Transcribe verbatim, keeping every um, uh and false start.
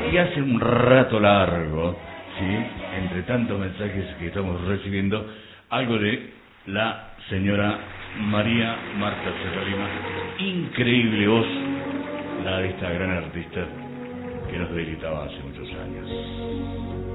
Y hace un rato largo, ¿sí?, entre tantos mensajes que estamos recibiendo, algo de la señora María Marta Serralima. Increíble voz, la de esta gran artista que nos deleitaba hace muchos años.